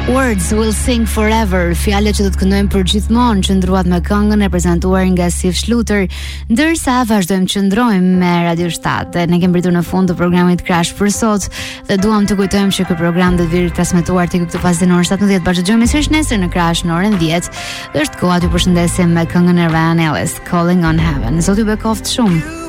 Words will sing forever, fjalët që do të këndojmë për gjithmonë, qëndruat me këngën e prezantuar nga Sif Schluter, ndërsa vazhdojmë qëndrojmë me Radio 7. Ne kemi pritur në fund të programit Crash për sot dhe duam të kujtojmë që ky program do të vijë transmetuar tek këtë fazë në orën 17. Bashkëdëgjojmë sërish nesër në Crash në orën 10. Dhe është koha t'ju përshëndesim me këngën e Ryan Ellis, Calling on Heaven. Zoti ju bekoft shumë.